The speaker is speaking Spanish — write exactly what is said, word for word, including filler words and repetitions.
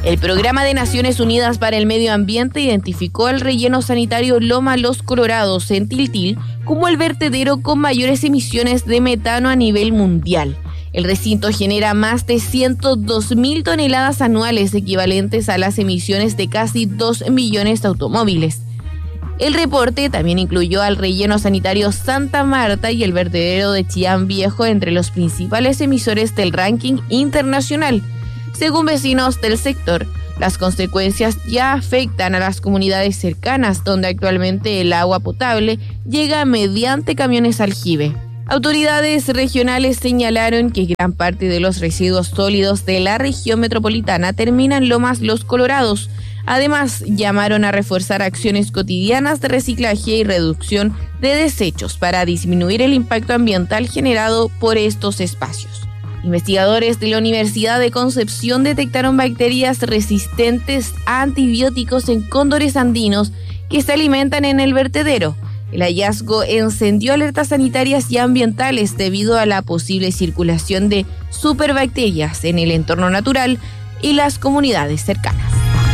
El Programa de Naciones Unidas para el Medio Ambiente identificó el relleno sanitario Loma Los Colorados en Tiltil como el vertedero con mayores emisiones de metano a nivel mundial. El recinto genera más de ciento dos mil toneladas anuales, equivalentes a las emisiones de casi dos millones de automóviles. El reporte también incluyó al relleno sanitario Santa Marta y el vertedero de Chillán Viejo entre los principales emisores del ranking internacional. Según vecinos del sector, las consecuencias ya afectan a las comunidades cercanas, donde actualmente el agua potable llega mediante camiones aljibe. Autoridades regionales señalaron que gran parte de los residuos sólidos de la región metropolitana terminan en Lomas Los Colorados. Además, llamaron a reforzar acciones cotidianas de reciclaje y reducción de desechos para disminuir el impacto ambiental generado por estos espacios. Investigadores de la Universidad de Concepción detectaron bacterias resistentes a antibióticos en cóndores andinos que se alimentan en el vertedero. El hallazgo encendió alertas sanitarias y ambientales debido a la posible circulación de superbacterias en el entorno natural y las comunidades cercanas.